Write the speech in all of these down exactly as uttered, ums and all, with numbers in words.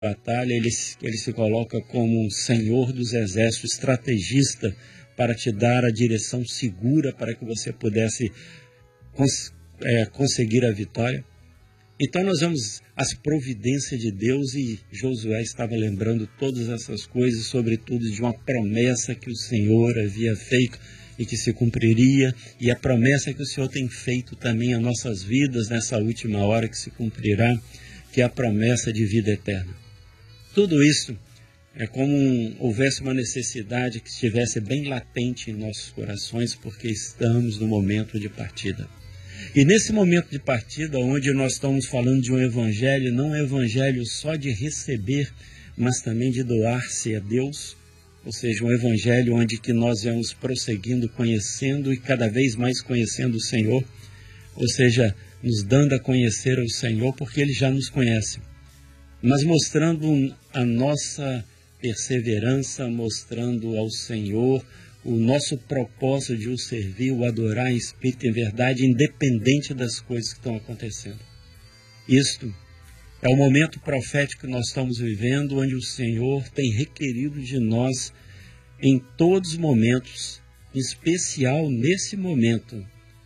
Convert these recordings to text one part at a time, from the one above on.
batalha, ele, ele se coloca como um senhor dos exércitos, estrategista, para te dar a direção segura para que você pudesse cons é, conseguir a vitória. Então nós vemos as providências de Deus, e Josué estava lembrando todas essas coisas, sobretudo de uma promessa que o Senhor havia feito e que se cumpriria, e a promessa que o Senhor tem feito também às nossas vidas nessa última hora que se cumprirá, que é a promessa de vida eterna. Tudo isso é como um, houvesse uma necessidade que estivesse bem latente em nossos corações, porque estamos no momento de partida. E nesse momento de partida, onde nós estamos falando de um evangelho, não é um evangelho só de receber, mas também de doar-se a Deus, ou seja, um evangelho onde que nós vamos prosseguindo, conhecendo e cada vez mais conhecendo o Senhor, ou seja, nos dando a conhecer o Senhor, porque Ele já nos conhece, mas mostrando a nossa perseverança, mostrando ao Senhor o nosso propósito de o servir, o adorar em espírito e em verdade, independente das coisas que estão acontecendo. Isto é o momento profético que nós estamos vivendo, onde o Senhor tem requerido de nós, em todos os momentos, em especial nesse momento,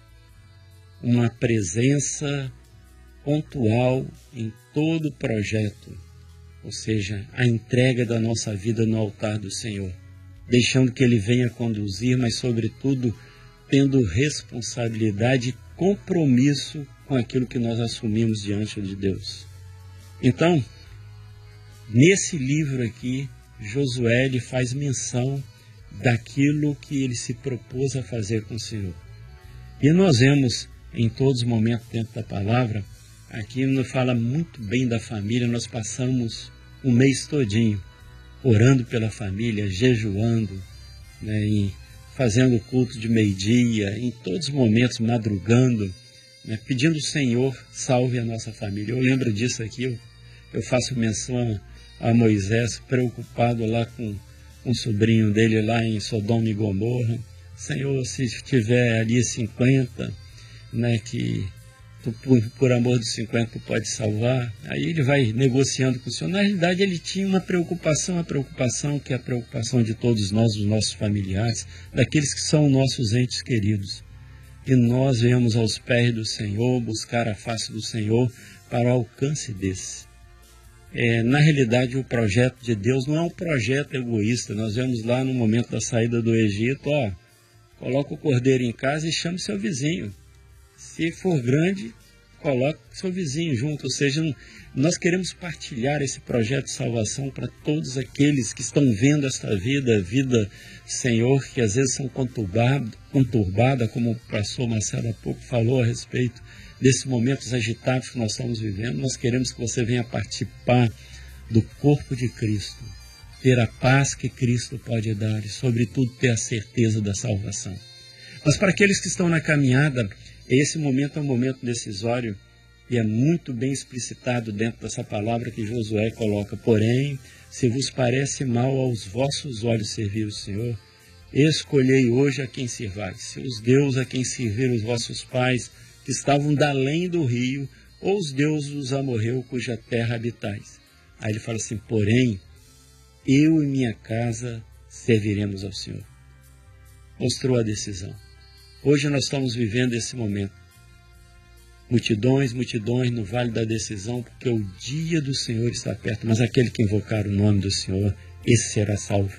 uma presença pontual em todo o projeto, ou seja, a entrega da nossa vida no altar do Senhor, deixando que Ele venha conduzir, mas sobretudo tendo responsabilidade e compromisso com aquilo que nós assumimos diante de Deus. Então, nesse livro aqui, Josué ele faz menção daquilo que ele se propôs a fazer com o Senhor. E nós vemos em todos os momentos dentro da palavra, aqui nos fala muito bem da família. Nós passamos um mês todinho orando pela família, jejuando, né, e fazendo culto de meio-dia, em todos os momentos madrugando, né, pedindo ao Senhor salve a nossa família. Eu lembro disso aqui, eu, eu faço menção a Moisés preocupado lá com um sobrinho dele lá em Sodoma e Gomorra. Senhor, se tiver ali cinquenta, né, que tu, por, por amor dos cinquenta tu pode salvar, aí ele vai negociando com o Senhor. Na realidade ele tinha uma preocupação, a preocupação que é a preocupação de todos nós, dos nossos familiares, daqueles que são nossos entes queridos. E nós viemos aos pés do Senhor, buscar a face do Senhor para o alcance desse. É, na realidade, o projeto de Deus não é um projeto egoísta. Nós vemos lá no momento da saída do Egito, ó, coloca o cordeiro em casa e chame seu vizinho. Se for grande, coloque seu vizinho junto. Ou seja, nós queremos partilhar esse projeto de salvação para todos aqueles que estão vendo esta vida, a vida, Senhor, que às vezes são conturbada, conturbada, como o pastor Marcelo há pouco falou a respeito desses momentos agitados que nós estamos vivendo. Nós queremos que você venha participar do corpo de Cristo, ter a paz que Cristo pode dar e, sobretudo, ter a certeza da salvação. Mas para aqueles que estão na caminhada, esse momento é um momento decisório e é muito bem explicitado dentro dessa palavra que Josué coloca. Porém, se vos parece mal aos vossos olhos servir o Senhor, escolhei hoje a quem servais, se os deuses a quem serviram os vossos pais, que estavam da além do rio, ou os deuses dos amorreus, cuja terra habitais. Aí ele fala assim, porém, eu e minha casa serviremos ao Senhor. Mostrou a decisão. Hoje nós estamos vivendo esse momento. Multidões, multidões no vale da decisão, porque o dia do Senhor está perto, mas aquele que invocar o nome do Senhor, esse será salvo.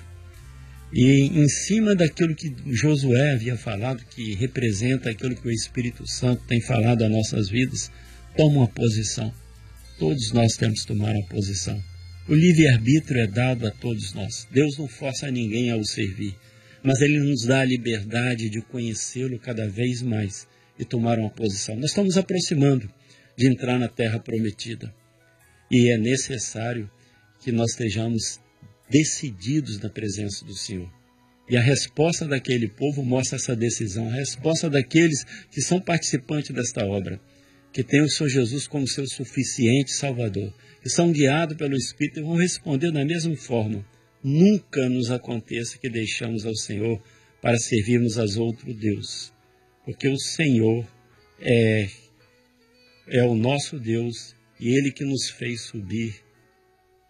E em cima daquilo que Josué havia falado, que representa aquilo que o Espírito Santo tem falado às nossas vidas, toma uma posição. Todos nós temos que tomar uma posição. O livre-arbítrio é dado a todos nós. Deus não força ninguém a o servir, mas Ele nos dá a liberdade de conhecê-lo cada vez mais e tomar uma posição. Nós estamos nos aproximando de entrar na terra prometida. E é necessário que nós estejamos decididos na presença do Senhor. E a resposta daquele povo mostra essa decisão. A resposta daqueles que são participantes desta obra, que têm o Senhor Jesus como seu suficiente Salvador, que são guiados pelo Espírito e vão responder da mesma forma. Nunca nos aconteça que deixamos ao Senhor para servirmos aos outros deuses, porque o Senhor é, é o nosso Deus e Ele que nos fez subir